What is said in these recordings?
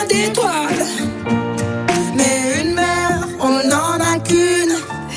d'étoiles, mais une mère, on n'en a qu'une.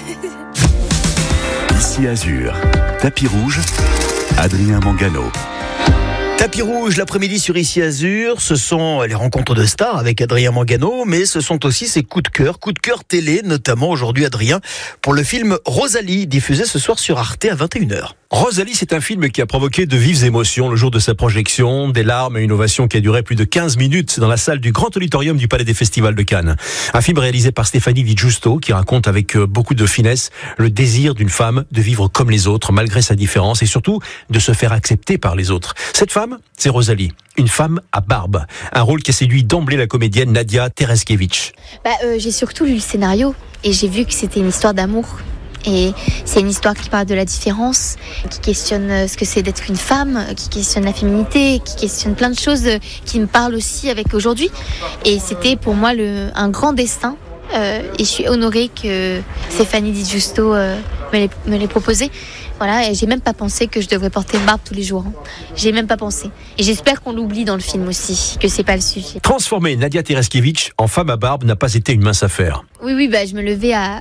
Ici Azur, tapis rouge, Adrien Mangano. Tapis rouge l'après-midi sur Ici Azur, ce sont les rencontres de stars avec Adrien Mangano, mais ce sont aussi ses coups de cœur télé, notamment aujourd'hui Adrien, pour le film Rosalie, diffusé ce soir sur Arte à 21h. Rosalie, c'est un film qui a provoqué de vives émotions le jour de sa projection, des larmes et une ovation qui a duré plus de 15 minutes dans la salle du Grand Auditorium du Palais des Festivals de Cannes. Un film réalisé par Stéphanie Di Giusto qui raconte avec beaucoup de finesse le désir d'une femme de vivre comme les autres malgré sa différence et surtout de se faire accepter par les autres. Cette femme, c'est Rosalie, une femme à barbe. Un rôle qui a séduit d'emblée la comédienne Nadia Tereskevich. J'ai surtout lu le scénario et j'ai vu que c'était une histoire d'amour. Et c'est une histoire qui parle de la différence, qui questionne ce que c'est d'être une femme, qui questionne la féminité, qui questionne plein de choses qui me parlent aussi avec aujourd'hui. Et c'était pour moi un grand destin. Et je suis honorée que Stéphanie Di Giusto me l'ait proposé. Voilà, et j'ai même pas pensé que je devrais porter une barbe tous les jours. J'ai même pas pensé. Et j'espère qu'on l'oublie dans le film aussi, que c'est pas le sujet. Transformer Nadia Tereskevich en femme à barbe n'a pas été une mince affaire. Oui, je me levais à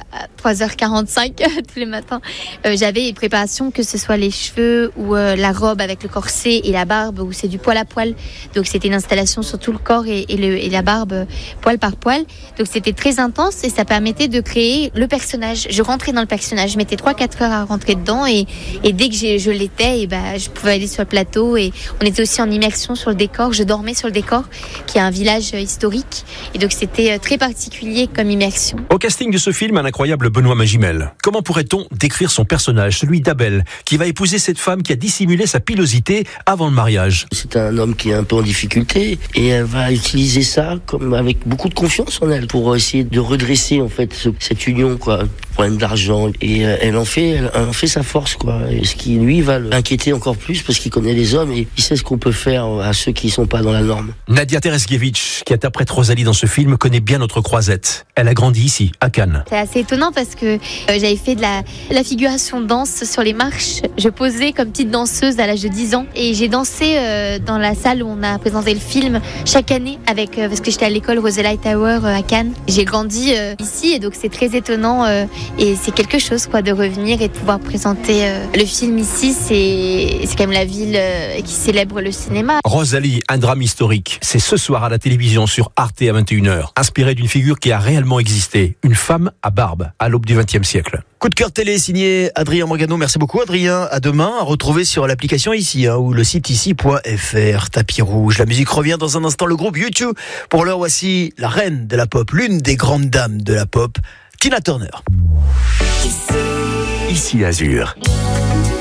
3h45 tous les matins. J'avais une préparation, que ce soit les cheveux ou la robe avec le corset et la barbe, où c'est du poil à poil. Donc c'était une installation sur tout le corps et la barbe poil par poil. Donc c'était très intense et ça permettait de créer le personnage. Je rentrais dans le personnage, je mettais 3-4 heures à rentrer dedans et dès que je l'étais, je pouvais aller sur le plateau et on était aussi en immersion sur le décor. Je dormais sur le décor, qui est un village historique. Et donc c'était très particulier comme immersion. Au casting de ce film, un incroyable Benoît Magimel. Comment pourrait-on décrire son personnage, celui d'Abel, qui va épouser cette femme qui a dissimulé sa pilosité avant le mariage? C'est un homme qui est un peu en difficulté et elle va utiliser ça comme avec beaucoup de confiance en elle pour essayer de redresser en fait cette union, quoi. Problème d'argent et elle en fait sa force, quoi. Et ce qui lui va l'inquiéter encore plus parce qu'il connaît les hommes et il sait ce qu'on peut faire à ceux qui sont pas dans la norme. Nadia Tereskevich, qui interprète Rosalie dans ce film, connaît bien notre croisette. Elle a grandi ici, à Cannes. C'est assez étonnant parce que j'avais fait de la figuration danse sur les marches. Je posais comme petite danseuse à l'âge de 10 ans et j'ai dansé dans la salle où on a présenté le film chaque année parce que j'étais à l'école Roselight Tower à Cannes. J'ai grandi ici et donc c'est très étonnant et c'est quelque chose, quoi, de revenir et de pouvoir présenter le film ici. C'est quand même la ville qui célèbre le cinéma. Rosalie, un drame historique. C'est ce soir à la télévision sur Arte à 21h. Inspiré d'une figure qui a réellement existé. Une femme à barbe à l'aube du XXe siècle. Coup de cœur télé signé Adrien Mangano. Merci beaucoup Adrien. À demain, à retrouver sur l'application Ici ou le site ici.fr. Tapis rouge. La musique revient dans un instant. Le groupe YouTube. Pour l'heure, voici la reine de la pop, l'une des grandes dames de la pop, Tina Turner. Ici Azur.